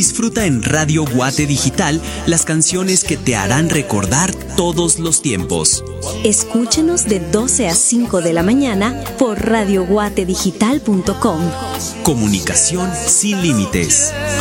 Disfruta en Radio Guate Digital las canciones que te harán recordar todos los tiempos. Escúchenos de 12 a 5 de la mañana por radioguatedigital.com. Comunicación sin límites.